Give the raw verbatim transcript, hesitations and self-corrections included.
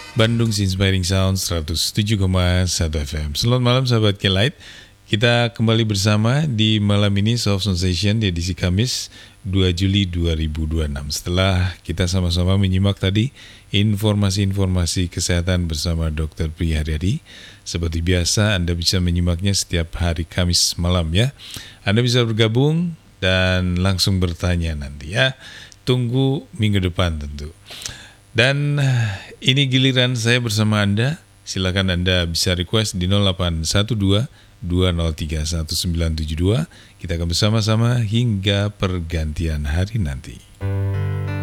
Bandung Inspiring Sound seratus tujuh koma satu F M. Selamat malam sahabat K-Light. Kita kembali bersama di malam ini Soft Sensation di edisi Kamis dua Juli dua ribu dua puluh enam. Setelah kita sama-sama menyimak tadi informasi-informasi kesehatan bersama dokter Pri Haryadi. Seperti biasa Anda bisa menyimaknya setiap hari Kamis malam ya. Anda bisa bergabung dan langsung bertanya nanti ya. Tunggu minggu depan tentu. Dan ini giliran saya bersama Anda. Silakan Anda bisa request di nol delapan satu dua dua nol tiga satu sembilan tujuh dua. Kita akan bersama-sama hingga pergantian hari nanti.